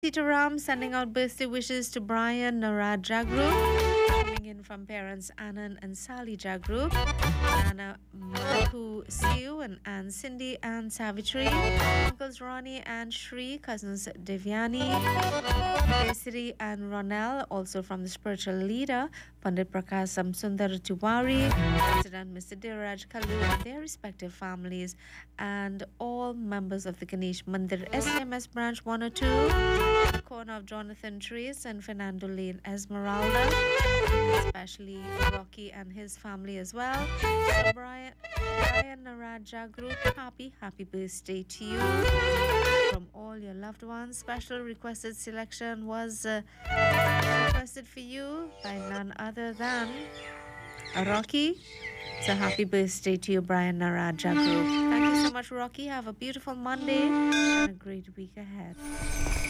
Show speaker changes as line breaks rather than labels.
Sitaram sending out birthday wishes to Brian Narad Jagrup, coming in from parents Anand and Sally Jagrup, Nana Madhu Siu and Ann Cindy and Savitri, uncles Ronnie and Shri, cousins Devyani, Desiri and Ronel, also from the spiritual leader Pandit Prakasam Sundar Tiwari, President Mr. Diraj Kalu and their respective families, and all members of the Ganesh Mandir SMS branch 102, the corner of Jonathan Trees and Fernando Lane Esmeralda, especially Rocky and his family as well. So Brian Naraja Group, happy birthday to you from all your loved ones. Special requested selection was requested for you by none other than Rocky. So happy birthday to you, Brian Naraja Group. Thank you so much, Rocky. Have a beautiful Monday and a great week ahead.